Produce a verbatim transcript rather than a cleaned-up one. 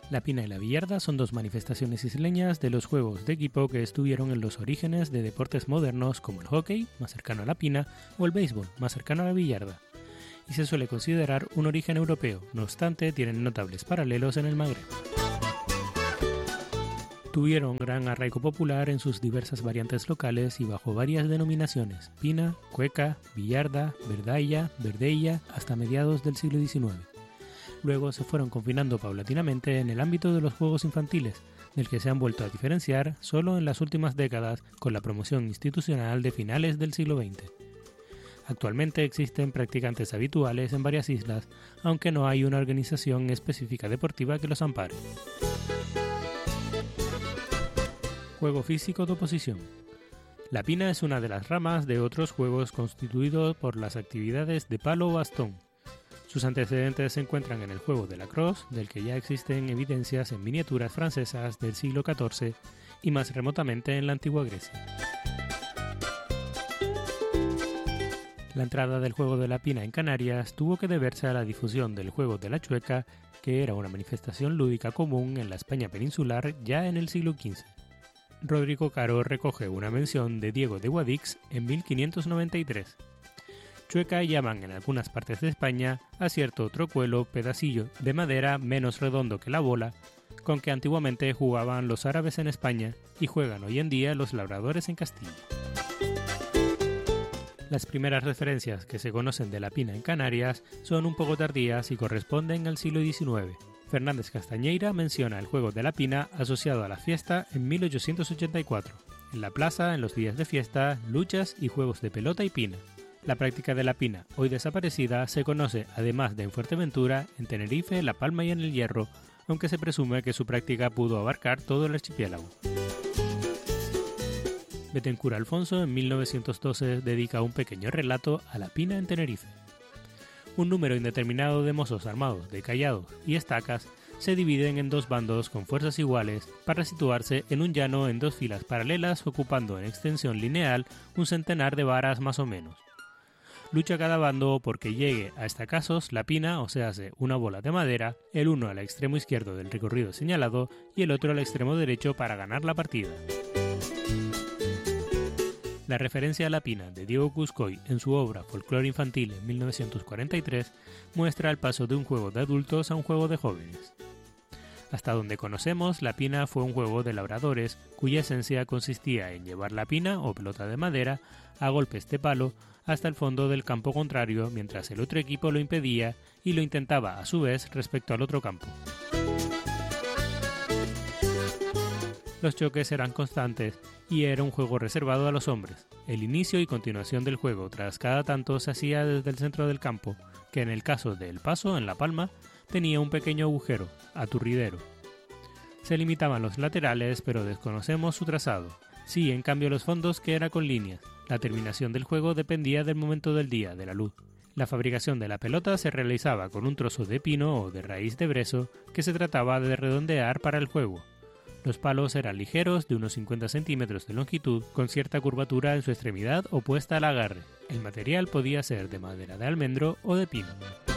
La pina y la billarda son dos manifestaciones isleñas de los juegos de equipo que estuvieron en los orígenes de deportes modernos como el hockey, más cercano a la pina, o el béisbol, más cercano a la billarda, y se suele considerar un origen europeo, no obstante tienen notables paralelos en el Magreb. Tuvieron gran arraigo popular en sus diversas variantes locales y bajo varias denominaciones: pina, cueca, billarda, verdailla, verdeilla, hasta mediados del siglo diecinueve. Luego se fueron confinando paulatinamente en el ámbito de los juegos infantiles, del que se han vuelto a diferenciar solo en las últimas décadas con la promoción institucional de finales del siglo veinte. Actualmente existen practicantes habituales en varias islas, aunque no hay una organización específica deportiva que los ampare. Juego físico de oposición. La pina es una de las ramas de otros juegos constituidos por las actividades de palo o bastón. Sus antecedentes se encuentran en el juego de lacrosse, del que ya existen evidencias en miniaturas francesas del siglo catorce y más remotamente en la antigua Grecia. La entrada del juego de la pina en Canarias tuvo que deberse a la difusión del juego de la chueca, que era una manifestación lúdica común en la España peninsular ya en el siglo quince. Rodrigo Caro recoge una mención de Diego de Guadix en mil quinientos noventa y tres. Chueca llaman en algunas partes de España a cierto trocuelo pedacillo de madera menos redondo que la bola, con que antiguamente jugaban los árabes en España y juegan hoy en día los labradores en Castilla. Las primeras referencias que se conocen de la pina en Canarias son un poco tardías y corresponden al siglo diecinueve. Fernández Castañeira menciona el juego de la pina asociado a la fiesta en mil ochocientos ochenta y cuatro. En la plaza, en los días de fiesta, luchas y juegos de pelota y pina. La práctica de la pina, hoy desaparecida, se conoce además de en Fuerteventura, en Tenerife, La Palma y en El Hierro, aunque se presume que su práctica pudo abarcar todo el archipiélago. Betancur Alfonso en mil novecientos doce dedica un pequeño relato a la pina en Tenerife. Un número indeterminado de mozos armados de callados y estacas se dividen en dos bandos con fuerzas iguales para situarse en un llano en dos filas paralelas ocupando en extensión lineal un centenar de varas más o menos. Lucha cada bando porque llegue a estacazos la pina, o sea, una bola de madera, el uno al extremo izquierdo del recorrido señalado y el otro al extremo derecho para ganar la partida. La referencia a la pina de Diego Cuscoy en su obra Folclore infantil en mil novecientos cuarenta y tres muestra el paso de un juego de adultos a un juego de jóvenes. Hasta donde conocemos, la pina fue un juego de labradores cuya esencia consistía en llevar la pina o pelota de madera a golpes de palo hasta el fondo del campo contrario mientras el otro equipo lo impedía y lo intentaba a su vez respecto al otro campo. Los choques eran constantes y era un juego reservado a los hombres. El inicio y continuación del juego tras cada tanto se hacía desde el centro del campo, que en el caso de El Paso, en La Palma, tenía un pequeño agujero, aturridero. Se limitaban los laterales, pero desconocemos su trazado. Sí, en cambio los fondos, que era con líneas. La terminación del juego dependía del momento del día, de la luz. La fabricación de la pelota se realizaba con un trozo de pino o de raíz de brezo que se trataba de redondear para el juego. Los palos eran ligeros, de unos cincuenta centímetros de longitud, con cierta curvatura en su extremidad opuesta al agarre. El material podía ser de madera de almendro o de pino.